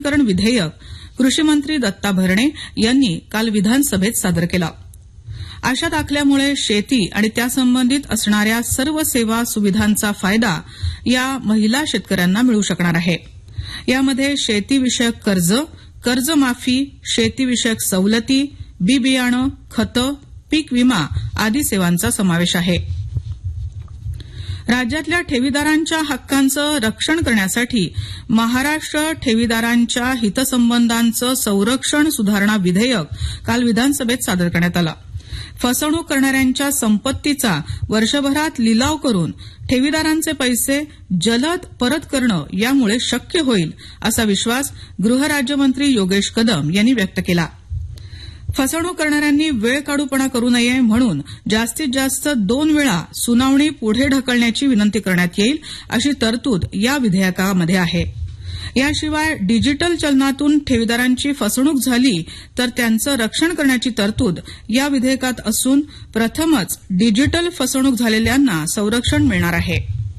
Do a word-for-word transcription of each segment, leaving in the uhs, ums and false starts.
करण विधेयक कृषी मंत्री दत्ता भरणे यांनी काल विधानसभेत सादर केलं. अशा दाखल्यामुळे शेती आणि त्यासंबंधित असणाऱ्या सर्व सेवा सुविधांचा फायदा या महिला शेतकऱ्यांना मिळू शकणार आहे. यामध्ये शेतीविषयक कर्ज, कर्जमाफी, शेतीविषयक सवलती, बी बियाणं, खतं, पीक विमा आदी सेवांचा समावेश आहे. राज्यातल्या ठेवीदारांच्या हक्कांचं रक्षण करण्यासाठी महाराष्ट्र ठेवीदारांच्या हितसंबंधांचं संरक्षण सुधारणा विधेयक काल विधानसभेत सादर करण्यात आलं. फसवणूक करणाऱ्यांच्या संपत्तीचा वर्षभरात लिलाव करून ठेवीदारांचे पैसे जलद परत करणं यामुळे शक्य होईल असा विश्वास गृहराज्यमंत्री योगेश कदम यांनी व्यक्त केला. फसवणूक करणाऱ्यांनी वेळकाढूपणा करू नये म्हणून जास्तीत जास्त दोन वेळा सुनावणी पुढे ढकलण्याची विनंती करण्यात येईल अशी तरतूद या विधेयकामध्ये आहे. याशिवाय डिजिटल चलनातून ठेवीदारांची फसवणूक झाली तर त्यांचं रक्षण करण्याची तरतूद या विधेयकात असून प्रथमच डिजिटल फसवणूक झालेल्यांना संरक्षण मिळणार आहे.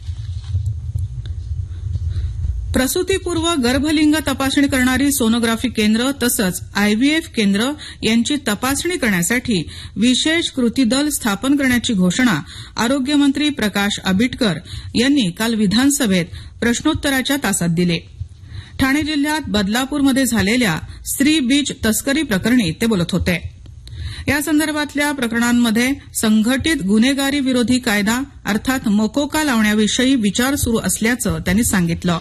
प्रसूतीपूर्व गर्भलिंग तपासणी करणारी सोनोग्राफी केंद्र तसंच आयव्हीएफ केंद्र यांची तपासणी करण्यासाठी विशेष कृती दल स्थापन करण्याची घोषणा आरोग्यमंत्री प्रकाश आंबेडकर यांनी काल विधानसभेत प्रश्नोत्तराच्या तासात दिली. ठाणे जिल्ह्यात बदलापूरमध्ये झालेल्या स्त्री बीज तस्करी प्रकरणी ते बोलत होते. यासंदर्भातल्या प्रकरणांमध्ये संघटित गुन्हेगारी विरोधी कायदा अर्थात मकोका लावण्याविषयी विचार सुरू असल्याचं त्यांनी सांगितलं.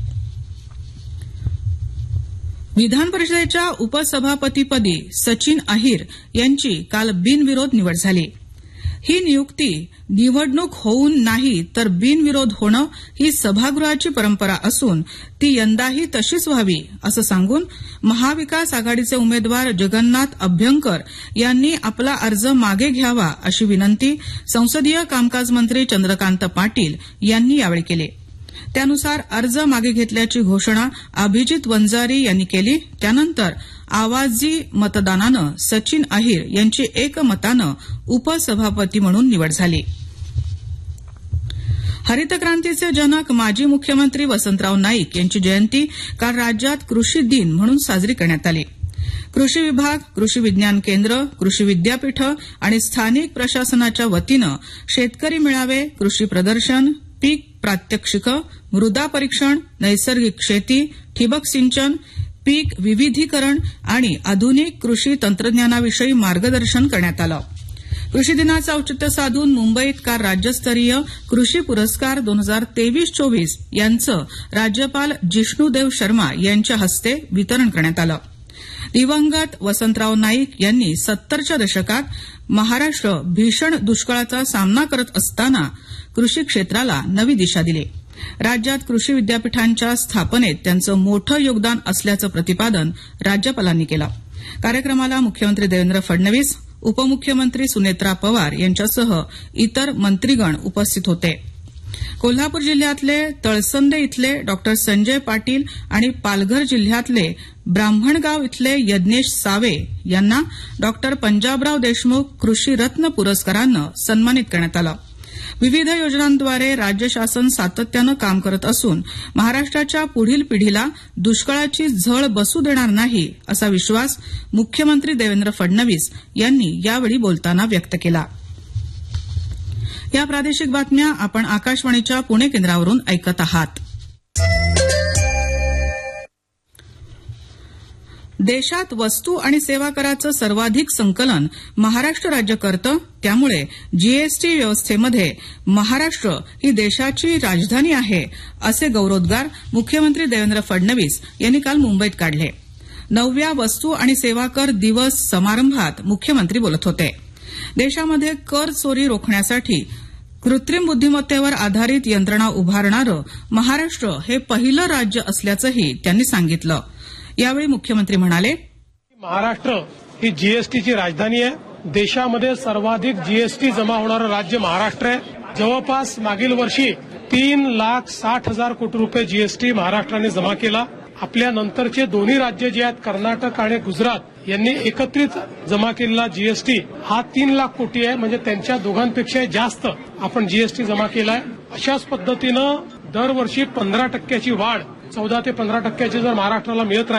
विधान परिषदेच्या उपसभापतीपदी सचिन अहिर यांची काल बिनविरोध निवड झाली. ही नियुक्ती निवडणूक होऊन नाही तर बिनविरोध होणं ही सभागृहाची परंपरा असून ती यंदाही तशीच व्हावी असं सांगून महाविकास आघाडीचे उमेदवार जगन्नाथ अभ्यंकर यांनी आपला अर्ज मागे घ्यावा अशी विनंती संसदीय कामकाज मंत्री चंद्रकांत पाटील यांनी यावेळी केली. त्यानुसार अर्ज मागे घेतल्याची घोषणा अभिजित वंजारी यांनी केली. त्यानंतर आवाजी मतदानानं सचिन अहिर यांची एकमतानं उपसभापती म्हणून निवड झाली. हरित क्रांतीचे जनक माजी मुख्यमंत्री वसंतराव नाईक यांची जयंती काल राज्यात कृषी दिन म्हणून साजरी करण्यात आली. कृषी विभाग, कृषी विज्ञान केंद्र, कृषी विद्यापीठं आणि स्थानिक प्रशासनाच्या वतीनं शेतकरी मेळावे, कृषी प्रदर्शन, पीक प्रात्यक्षिकं, मृदा परीक्षण, नैसर्गिक शेती, ठिबक सिंचन, पीक विविधीकरण आणि आधुनिक कृषी तंत्रज्ञानाविषयी मार्गदर्शन करण्यात आलं. कृषी दिनाचं औचित्य साधून मुंबईत काल राज्यस्तरीय कृषी पुरस्कार दोन हजार तेवीस चोवीस यांचं राज्यपाल जिष्णुदेव शर्मा यांच्या हस्ते वितरण करण्यात आलं. दिवंगत वसंतराव नाईक यांनी सत्तरच्या दशकात महाराष्ट्र भीषण दुष्काळाचा सामना करत असताना कृषी क्षेत्राला नवी दिशा दिली. राज्यात कृषी विद्यापीठांच्या स्थापनेत त्यांचं मोठं योगदान असल्याचं प्रतिपादन राज्यपालांनी केलं. कार्यक्रमाला मुख्यमंत्री देवेंद्र फडणवीस, उपमुख्यमंत्री सुनेत्रा पवार यांच्यासह इतर मंत्रीगण उपस्थित होते. कोल्हापूर जिल्ह्यातले तळसंदे इथले डॉक्टर संजय पाटील आणि पालघर जिल्ह्यातले ब्राह्मणगाव इथले यज्ञेश सावे यांना डॉक्टर पंजाबराव देशमुख कृषी रत्न पुरस्कारानं सन्मानित करण्यात आलं. विविध योजनांद्वारे राज्य शासन सातत्यानं काम करत असून महाराष्ट्राच्या पुढील पिढीला दुष्काळाची झळ बसू देणार नाही असा विश्वास मुख्यमंत्री देवेंद्र फडणवीस यांनी यावेळी बोलताना व्यक्त केला. या प्रादेशिक बातम्या आपण आकाशवाणीच्या पुणे केंद्रावरून ऐकत आहात. देशात वस्तू आणि सेवा कराचं सर्वाधिक संकलन महाराष्ट्र राज्य करतं, त्यामुळे जीएसटी व्यवस्थेमध्ये महाराष्ट्र ही देशाची राजधानी आहे असे गौरवोद्गार मुख्यमंत्री देवेंद्र फडणवीस यांनी काल मुंबईत काढले. नवव्या वस्तू आणि सेवा कर दिवस समारंभात मुख्यमंत्री बोलत होते. देशामध्ये कर चोरी रोखण्यासाठी कृत्रिम बुद्धिमत्तेवर आधारित यंत्रणा उभारणारं महाराष्ट्र हे पहिलं राज्य असल्याचंही त्यांनी सांगितलं. यावेळी मुख्यमंत्री म्हणाले, महाराष्ट्र ही जीएसटीची राजधानी आहे. देशामध्ये सर्वाधिक जीएसटी जमा होणारं राज्य महाराष्ट्र आहे. जवळपास मागील वर्षी तीन लाख साठ हजार कोटी रुपये जीएसटी महाराष्ट्राने जमा केला. आपल्या नंतरचे दोन्ही राज्य जे आहेत कर्नाटक आणि गुजरात यांनी एकत्रित जमा केलेला जीएसटी हा तीन लाख कोटी आहे. म्हणजे त्यांच्या दोघांपेक्षा जास्त आपण जीएसटी जमा केलाय. अशाच पद्धतीनं दरवर्षी पंधरा टक्क्याची वाढ चौदा ते पंधरा टक्क्याची जर महाराष्ट्राला मिळत